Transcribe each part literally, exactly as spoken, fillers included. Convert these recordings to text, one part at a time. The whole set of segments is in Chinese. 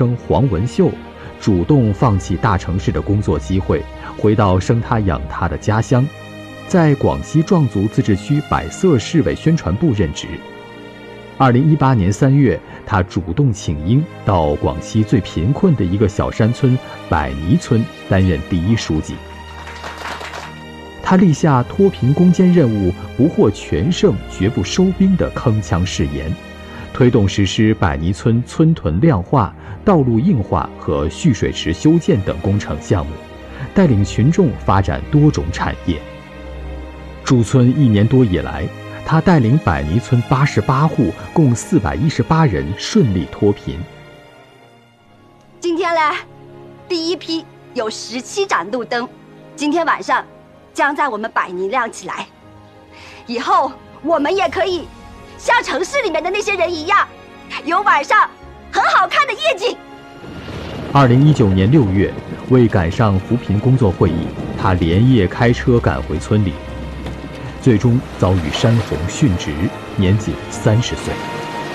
生黄文秀主动放弃大城市的工作机会，回到生他养他的家乡，在广西壮族自治区百色市委宣传部任职。二零一八年三月，他主动请缨到广西最贫困的一个小山村百尼村担任第一书记。他立下脱贫攻坚任务不获全胜绝不收兵的铿锵誓言，推动实施百尼村村屯亮化、道路硬化和蓄水池修建等工程项目，带领群众发展多种产业。驻村一年多以来，他带领百尼村八十八户共四百一十八人顺利脱贫。 今天嘞，第一批有十七盏路灯，今天晚上将在我们百尼亮起来。以后我们也可以像城市里面的那些人一样，有晚上很好看的夜景。 二零一九年六月，为赶上扶贫工作会议，他连夜开车赶回村里，最终遭遇山洪殉职，年仅三十岁。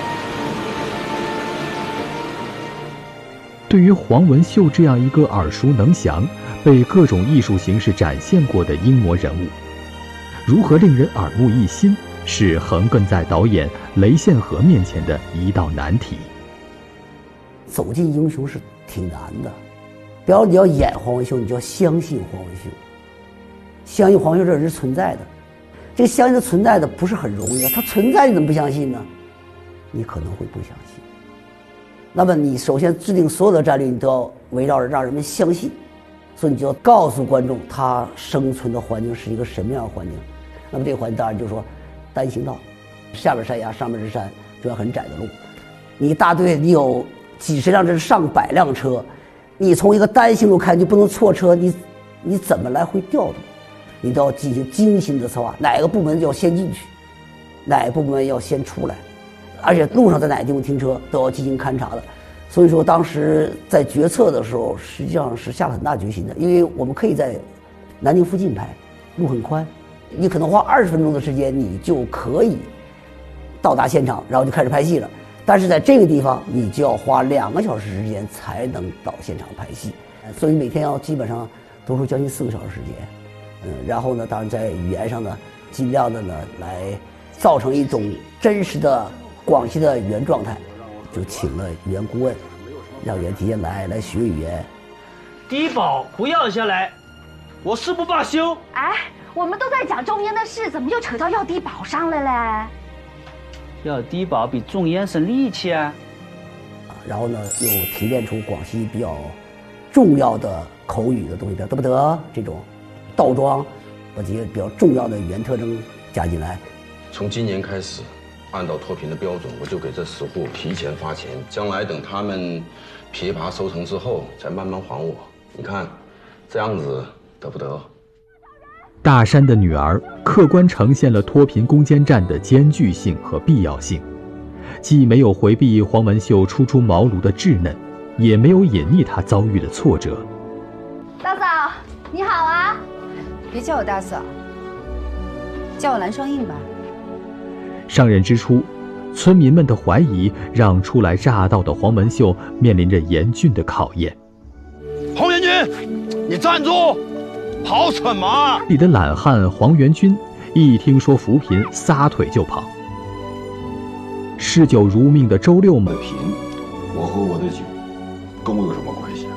对于黄文秀这样一个耳熟能详、被各种艺术形式展现过的英模人物，如何令人耳目一新，是横亘在导演雷宪和面前的一道难题。 走进英雄是挺难的，比方你要演黄文秀，你就要相信黄文秀，相信黄文秀这人是存在的。这个相信他存在的不是很容易啊，他存在你怎么不相信呢？你可能会不相信。那么你首先制定所有的战略，你都要围绕着让人们相信，所以你就要告诉观众他生存的环境是一个什么样的环境。那么这个环境当然就是说单行道，下边山崖上面是山，这条很窄的路，你一大队你有几十辆这是上百辆车，你从一个单行路开就不能错车，你你怎么来回调动？你都要进行精心的策划，哪个部门要先进去，哪个部门要先出来，而且路上在哪个地方停车都要进行勘察的。所以说当时在决策的时候实际上是下了很大决心的，因为我们可以在南京附近拍，路很宽，你可能花二十分钟的时间你就可以到达现场，然后就开始拍戏了。但是在这个地方你就要花两个小时时间才能到现场拍戏，所以每天要基本上多出将近四个小时时间。嗯，然后呢，当然在语言上呢，尽量的呢来造成一种真实的广西的语言状态，就请了语言顾问，让语言体验来来学语言。 低保不要下来，我誓不罢休。 哎，我们都在讲种烟的事，怎么又扯到要低保上了嘞？ 要低保比种烟省力气啊。 然后呢，又提炼出广西比较重要的口语的东西，比如得不得这种。倒装，把这些比较重要的语言特征加进来。 从今年开始，按照脱贫的标准，我就给这十户提前发钱，将来等他们枇杷收成之后，再慢慢还我。你看，这样子得不得？ 大山的女儿客观呈现了脱贫攻坚战的艰巨性和必要性，既没有回避黄文秀初出茅庐的稚嫩，也没有隐匿她遭遇的挫折。 大嫂，你好啊！ 别叫我大嫂，叫我蓝双映吧。 上任之初，村民们的怀疑让初来乍到的黄文秀面临着严峻的考验。 黄元军，你站住！跑什么？ 里的懒汉黄元军一听说扶贫，撒腿就跑。嗜酒如命的周六们， 贫，我和我的酒跟我有什么关系啊？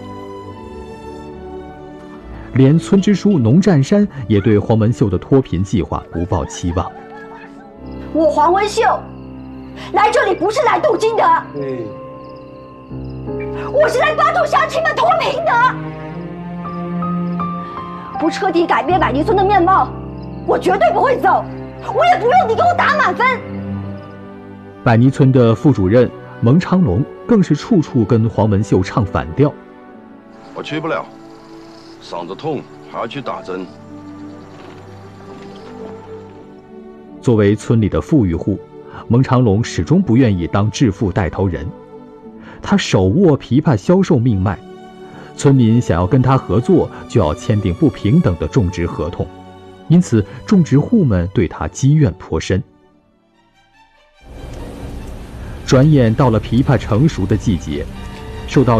连村支书农占山也对黄文秀的脱贫计划不抱期望。 我黄文秀来这里不是来镀金的， 对， 我是来帮助乡亲们脱贫的。不彻底改变百尼村的面貌，我绝对不会走，我也不用你给我打满分。 百尼村的副主任蒙昌龙更是处处跟黄文秀唱反调。 我去不了，嗓子痛还要去打针。 作为村里的富裕户，蒙长龙始终不愿意当致富带头人。他手握枇杷销售命脉，村民想要跟他合作，就要签订不平等的种植合同，因此种植户们对他积怨颇深。转眼到了枇杷成熟的季节，受到